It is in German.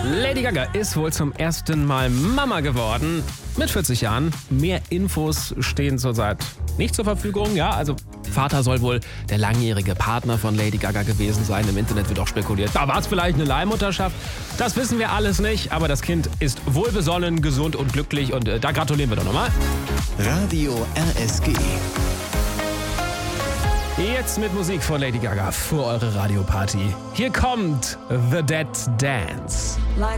Lady Gaga ist wohl zum ersten Mal Mama geworden. Mit 40 Jahren. Mehr Infos stehen zurzeit nicht zur Verfügung. Ja, also Vater soll wohl der langjährige Partner von Lady Gaga gewesen sein. Im Internet wird auch spekuliert, da war es vielleicht eine Leihmutterschaft. Das wissen wir alles nicht, aber das Kind ist wohlbesonnen, gesund und glücklich. Und da gratulieren wir doch nochmal. Radio RSG. Jetzt mit Musik von Lady Gaga für eure Radioparty. Hier kommt The Dead Dance.